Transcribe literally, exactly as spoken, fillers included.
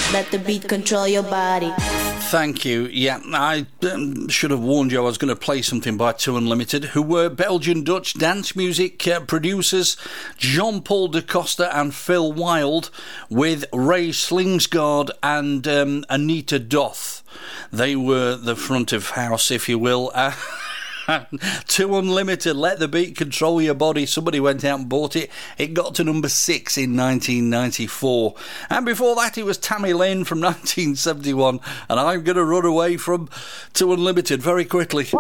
let the beat control your body. Thank you. Yeah, I um, should have warned you I was going to play something by Two Unlimited, who were Belgian-Dutch dance music uh, producers Jean-Paul da Costa and Phil Wild, with Ray Slingsgaard and um, Anita Doth. They were the front of house, if you will. Uh, Two Unlimited, Let the Beat Control Your Body. Somebody went out and bought it. It got to number six in nineteen ninety-four. And before that, it was Tammy Lynn from nineteen seventy-one. And I'm going to run away from Two Unlimited very quickly.